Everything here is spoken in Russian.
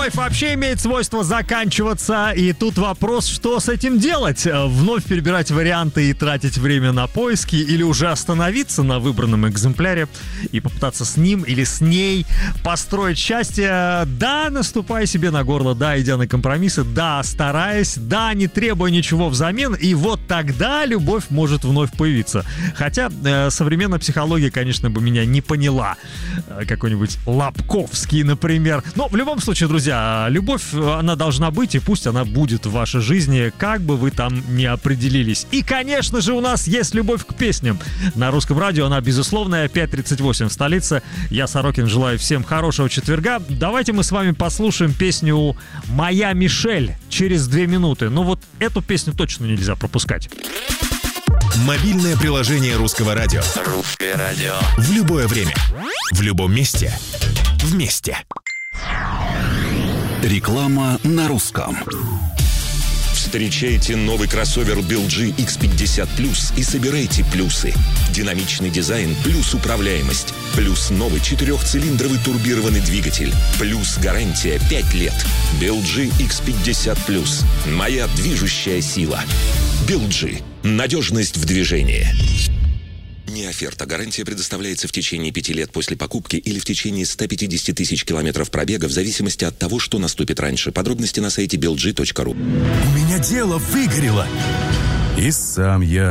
Любовь вообще имеет свойство заканчиваться, и тут вопрос, что с этим делать? Вновь перебирать варианты и тратить время на поиски, или уже остановиться на выбранном экземпляре и попытаться с ним или с ней построить счастье, да, наступая себе на горло, да, идя на компромиссы, да, стараясь, да, не требуя ничего взамен, и вот тогда любовь может вновь появиться. Хотя современная психология, конечно, бы меня не поняла. Какой-нибудь Лобковский, например. Но в любом случае, друзья, любовь, она должна быть, и пусть она будет в вашей жизни, как бы вы там ни определились. И, конечно же, у нас есть любовь к песням. На Русском радио она безусловная, 5:38 в столице. Я, Сорокин, желаю всем хорошего четверга. Давайте мы с вами послушаем песню «Моя Мишель» через 2 минуты. Ну вот эту песню точно нельзя пропускать. Мобильное приложение Русского радио. Русское радио. В любое время. В любом месте. Вместе. Реклама на русском. Встречайте новый кроссовер BLG X50 Plus и собирайте плюсы. Динамичный дизайн плюс управляемость. Плюс новый 4-цилиндровый турбированный двигатель. Плюс гарантия 5 лет. BLG X50 Plus. Моя движущая сила. BLG. Надежность в движении. Не оферта. Гарантия предоставляется в течение 5 лет после покупки или в течение 150 тысяч километров пробега в зависимости от того, что наступит раньше. Подробности на сайте blg.ru. У меня дело выгорело. И сам я